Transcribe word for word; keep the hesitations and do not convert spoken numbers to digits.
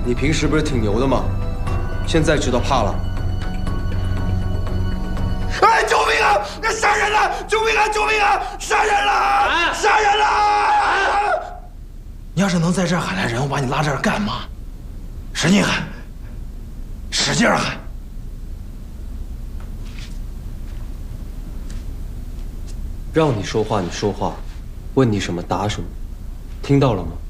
你平时不是挺牛的吗？现在知道怕了？ 哎，救命啊！杀人了！救命啊！救命啊！杀人了！杀人了！ 你要是能在这儿喊来人，我把你拉这儿干嘛？使劲喊，使劲喊！ 让你说话你说话，问你什么答什么，听到了吗？